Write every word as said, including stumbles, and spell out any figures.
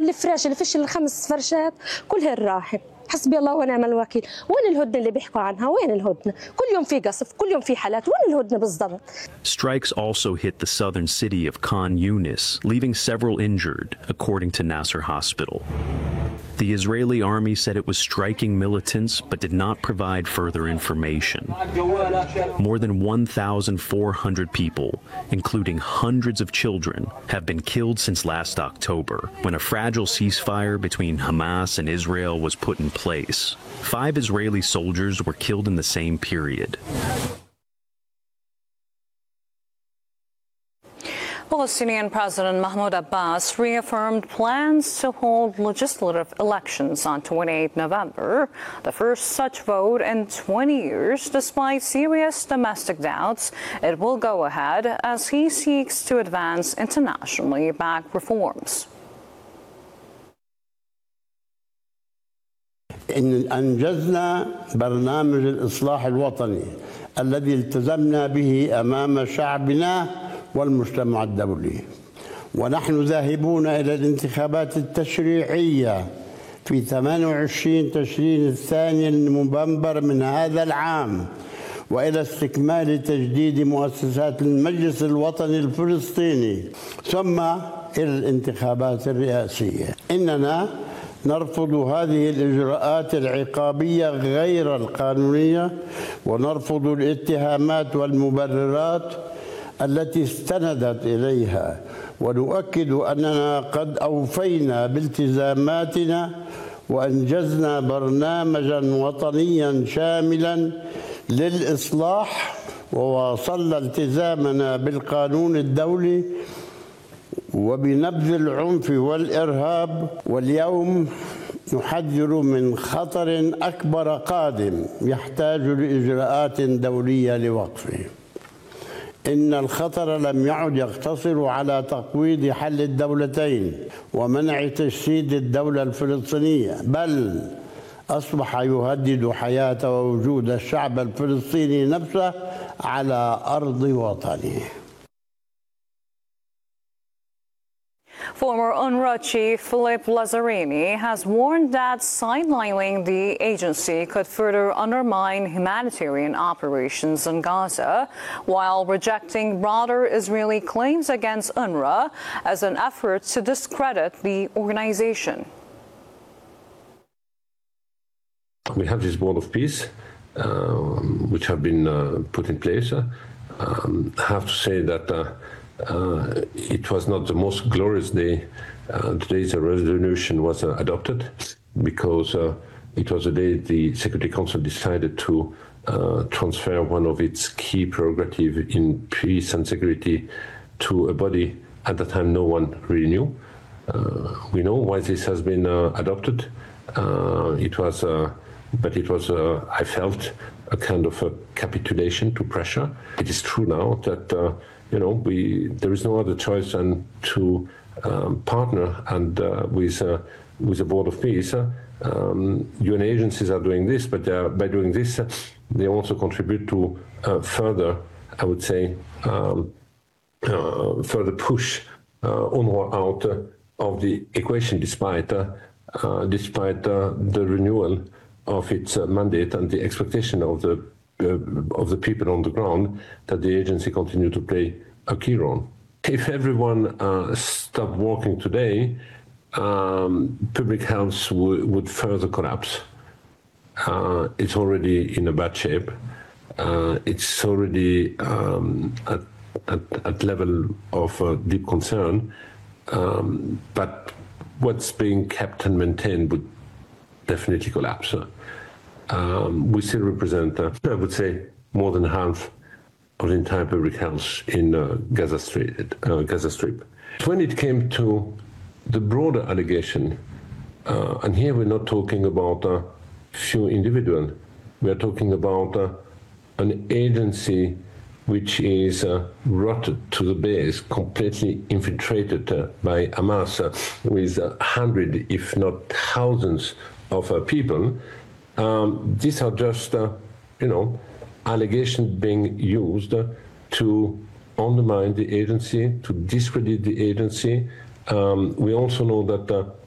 الفراش اللي فيش الخمس فرشات كلها راحت. حسبي الله ونعم الوكيل. وين الهدنه اللي بيحكوا عنها؟ وين الهدنه؟ كل يوم في قصف، كل يوم في حالات، وين الهدنه بالضبط؟ Strikes also hit the southern city of Khan Yunis, leaving several injured, according to Nasser Hospital. The Israeli army said it was striking militants but did not provide further information. More than one thousand four hundred people, including hundreds of children, have been killed since last October, when a fragile ceasefire between Hamas and Israel was put in place. Five Israeli soldiers were killed in the same period. Palestinian President Mahmoud Abbas reaffirmed plans to hold legislative elections on the twenty-eighth of November, the first such vote in twenty years. Despite serious domestic doubts, it will go ahead as he seeks to advance internationally backed reforms. إن أنجزنا برنامج الإصلاح الوطني الذي التزمنا به أمام شعبنا والمجتمع الدولي، ونحن ذاهبون إلى الانتخابات التشريعية في ثمانية وعشرين تشرين الثاني نوفمبر من هذا العام، وإلى استكمال تجديد مؤسسات المجلس الوطني الفلسطيني، ثم إلى الانتخابات الرئاسية. إننا نرفض هذه الإجراءات العقابية غير القانونية، ونرفض الاتهامات والمبررات التي استندت إليها، ونؤكد أننا قد أوفينا بالتزاماتنا وأنجزنا برنامجا وطنيا شاملا للإصلاح، وواصلنا التزامنا بالقانون الدولي وبنبذ العنف والإرهاب. واليوم نحذر من خطر أكبر قادم يحتاج لإجراءات دولية لوقفه. إن الخطر لم يعد يقتصر على تقويض حل الدولتين ومنع تجسيد الدولة الفلسطينية، بل أصبح يهدد حياة ووجود الشعب الفلسطيني نفسه على أرض وطنه. Former UNRWA chief Philippe Lazzarini has warned that sidelining the agency could further undermine humanitarian operations in Gaza, while rejecting broader Israeli claims against UNRWA as an effort to discredit the organization. We have this board of peace, um, which have been uh, put in place. Um, I have to say that uh, Uh, it was not the most glorious day. Uh, the day the resolution was uh, adopted, because uh, it was the day the Security Council decided to uh, transfer one of its key prerogatives in peace and security to a body at the time no one really knew. Uh, we know why this has been uh, adopted. Uh, it was, uh, but it was, uh, I felt, a kind of a capitulation to pressure. It is true now that uh, you know, we there is no other choice than to um, partner and uh, with uh, with the Board of Peace. Uh, um, U N agencies are doing this, but are, by doing this, uh, they also contribute to uh, further, I would say, um, uh, further push uh, UNRWA out uh, of the equation, despite uh, uh, despite uh, the renewal of its uh, mandate and the expectation of the Uh, of the people on the ground that the agency continue to play a key role. If everyone uh, stopped working today, um, public health would further collapse. Uh, it's already in a bad shape. Uh, it's already um, at, at, at level of uh, deep concern. Um, but what's being kept and maintained would definitely collapse. Um, we still represent, uh, I would say, more than half of the entire public health in uh, Gaza, Strip, uh, Gaza Strip. When it came to the broader allegation, uh, and here we're not talking about a few individuals, we are talking about uh, an agency which is uh, rotted to the base, completely infiltrated uh, by Hamas, uh, with uh, hundreds, if not thousands, of uh, people. Um, these are just, uh, you know, allegations being used uh, to undermine the agency, to discredit the agency. Um, we also know that uh,